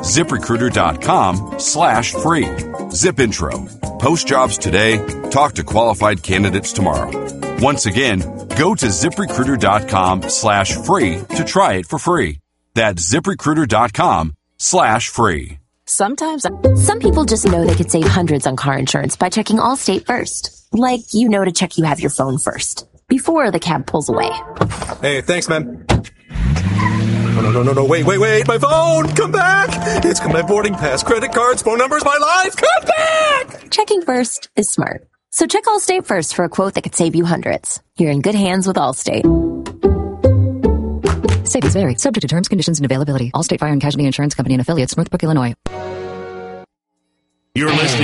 ZipRecruiter.com/free. Zip Intro. Post jobs today. Talk to qualified candidates tomorrow. Once again, go to ZipRecruiter.com/free to try it for free. That's ZipRecruiter.com/free. Sometimes, some people just know they could save hundreds on car insurance by checking Allstate first. Like, to check you have your phone first, before the cab pulls away. Hey, thanks, man. No, wait, my phone! Come back! It's my boarding pass, credit cards, phone numbers, my life! Come back! Checking first is smart. So check Allstate first for a quote that could save you hundreds. You're in good hands with Allstate. Savings vary. Subject to terms, conditions, and availability. Allstate Fire and Casualty Insurance Company and affiliates, Northbrook, Illinois. You're listening